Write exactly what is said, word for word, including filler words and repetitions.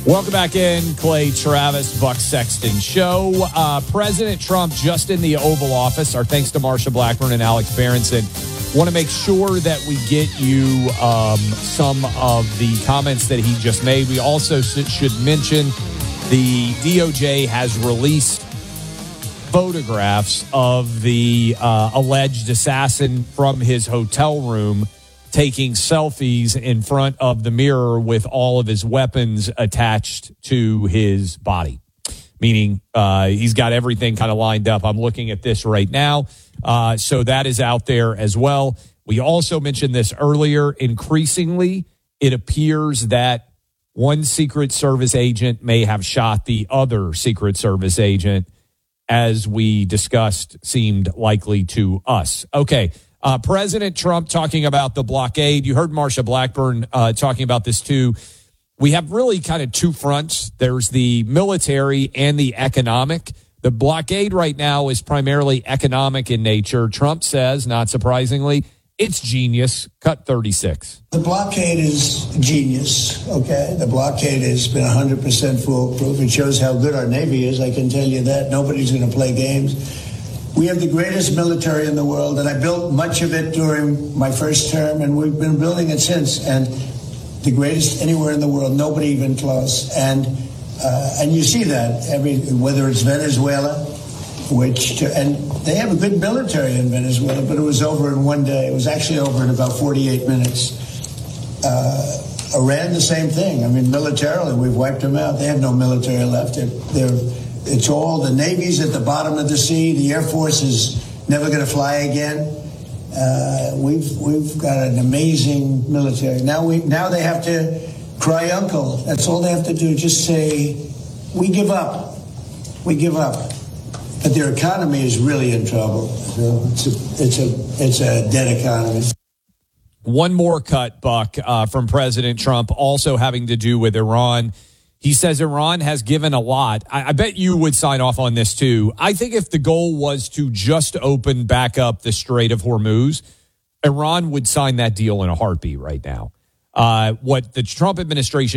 Welcome back in, Clay Travis, Buck Sexton Show. Uh, President Trump just in the Oval Office. Our thanks to Marsha Blackburn and Alex Berenson. Want to make sure that we get you um, some of the comments that he just made. We also should mention the D O J has released photographs of the uh, alleged assassin from his hotel room taking selfies in front of the mirror with all of his weapons attached to his body, meaning uh, he's got everything kind of lined up. I'm looking at this right now. Uh, so that is out there as well. We also mentioned this earlier. Increasingly, it appears that one Secret Service agent may have shot the other Secret Service agent, as we discussed, seemed likely to us. Okay. Uh, President Trump talking about the blockade. You heard Marsha Blackburn uh, talking about this too. We have really kind of two fronts. There's the military and the economic. The blockade right now is primarily economic in nature. Trump says, not surprisingly, it's genius. Cut thirty-six. The blockade is genius, okay? The blockade has been one hundred percent foolproof. It shows how good our Navy is, I can tell you that. Nobody's going to play games. We have the greatest military in the world, and I built much of it during my first term, and we've been building it since. And the greatest anywhere in the world, nobody even close. And uh, and you see that every whether it's Venezuela, which and they have a good military in Venezuela, but it was over in one day. It was actually over in about forty-eight minutes. Uh, Iran, the same thing. I mean, militarily, we've wiped them out. They have no military left. They're, they're It's all, the Navy's at the bottom of the sea. The Air Force is never going to fly again. Uh, we've we've got an amazing military. Now we now they have to cry uncle. That's all they have to do. Just say, we give up. We give up. But their economy is really in trouble. So it's a it's a it's a dead economy. One more cut, Buck, uh, from President Trump, also having to do with Iran. He says Iran has given a lot. I, I bet you would sign off on this, too. I think if the goal was to just open back up the Strait of Hormuz, Iran would sign that deal in a heartbeat right now. Uh, what the Trump administration